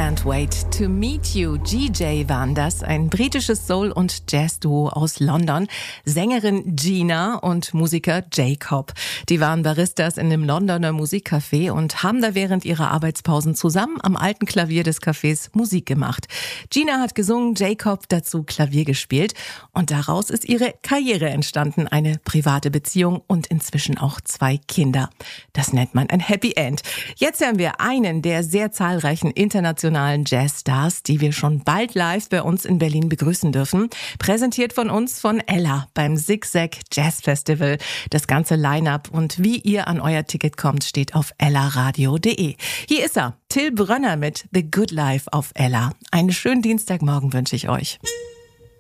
Can't Wait to Meet You. GJ waren das, ein britisches Soul- und Jazz-Duo aus London. Sängerin Gina und Musiker Jacob. Die waren Baristas in einem Londoner Musikcafé und haben da während ihrer Arbeitspausen zusammen am alten Klavier des Cafés Musik gemacht. Gina hat gesungen, Jacob dazu Klavier gespielt und daraus ist ihre Karriere entstanden. Eine private Beziehung und inzwischen auch 2 Kinder. Das nennt man ein Happy End. Jetzt hören wir einen der sehr zahlreichen internationalen Jazzstars, die wir schon bald live bei uns in Berlin begrüßen dürfen. Präsentiert von uns von Ella beim Zigzag Jazz Festival. Das ganze Line-Up und wie ihr an euer Ticket kommt, steht auf ellaradio.de. Hier ist er, Till Brönner mit The Good Life auf Ella. Einen schönen Dienstagmorgen wünsche ich euch.